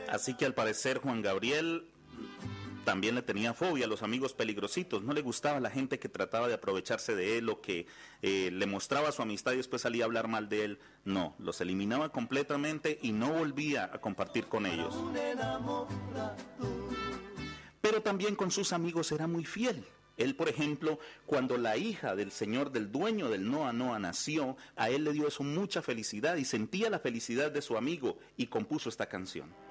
Así que al parecer Juan Gabriel también le tenía fobia a los amigos peligrositos. No le gustaba la gente que trataba de aprovecharse de él o que le mostraba su amistad y después salía a hablar mal de él. No, los eliminaba completamente y no volvía a compartir con ellos. Pero también con sus amigos era muy fiel. Él, por ejemplo, cuando la hija del señor, del dueño del Noa Noa nació, a él le dio eso mucha felicidad y sentía la felicidad de su amigo y compuso esta canción.